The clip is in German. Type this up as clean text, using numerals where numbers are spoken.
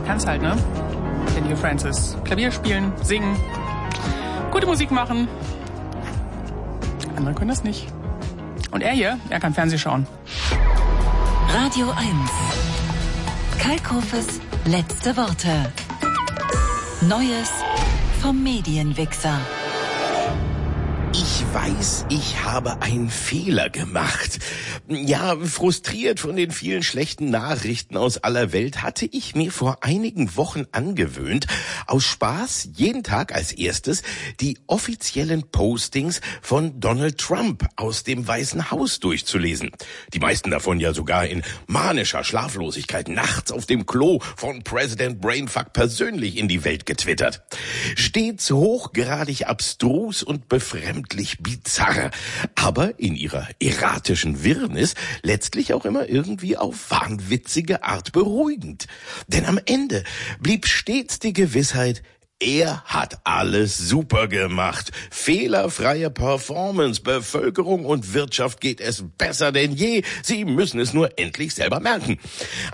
kann's halt, ne? Der Neil Francis. Klavier spielen, singen, gute Musik machen. Andere können das nicht. Und er hier, er kann Fernsehen schauen. Radio 1. Kalkhofes letzte Worte. Neues vom Medienwichser. Ich weiß, ich habe einen Fehler gemacht. Ja, frustriert von den vielen schlechten Nachrichten aus aller Welt hatte ich mir vor einigen Wochen angewöhnt, aus Spaß jeden Tag als erstes die offiziellen Postings von Donald Trump aus dem Weißen Haus durchzulesen. Die meisten davon ja sogar in manischer Schlaflosigkeit nachts auf dem Klo von Präsident Brainfuck persönlich in die Welt getwittert. Stets hochgradig abstrus und befremdlich bizarr, aber in ihrer erratischen Wirrnis letztlich auch immer irgendwie auf wahnwitzige Art beruhigend. Denn am Ende blieb stets die Gewissheit, er hat alles super gemacht. Fehlerfreie Performance, Bevölkerung und Wirtschaft geht es besser denn je. Sie müssen es nur endlich selber merken.